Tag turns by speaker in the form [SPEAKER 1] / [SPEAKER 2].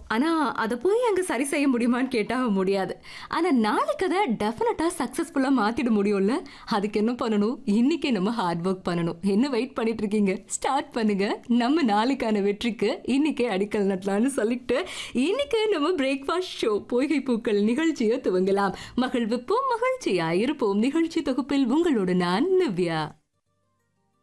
[SPEAKER 1] ஆனா, அத போய் அங்க சரி செய்ய முடியுமான்னு கேட்டா முடியாது. ஆனா, நாளைக்கு அத டெஃபினட்டா சக்சஸ்ஃபுல்லா மாத்திட முடியும்ல? அதுக்கு என்ன பண்ணணும்? இன்னைக்கே நம்ம ஹார்ட் ஒர்க் பண்ணணும். என்ன வெயிட் பண்ணிட்டு இருக்கீங்க? ஸ்டார்ட் பண்ணுங்க. நம்ம நாளைக்கான வெற்றிக்கு இன்னைக்கே அடிக்கல் நடலாம்னு சொல்லிட்டு, இன்னைக்கு நம்ம பிரேக்ஃபாஸ்ட் ஷோ பொய்கை பூக்கள் நிகழ்ச்சிய துவங்கலாம். மகிழ்விப்போம், மகிழ்ச்சியா இருப்போம். நிகழ்ச்சி தொகுப்பில் உங்களோடு நான் நிவ்யா.